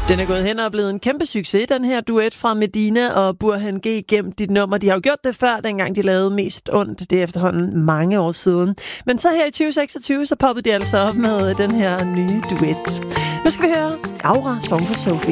Den er gået hen og blevet en kæmpe succes, den her duet fra Medina og Burhan G. Gem dit nummer. De har jo gjort det før, dengang de lavede Mest Ondt. Det er efterhånden mange år siden. Men så her i 2026, så poppede de altså op med den her nye duet. Nu skal vi høre Aura, Song for Sophie.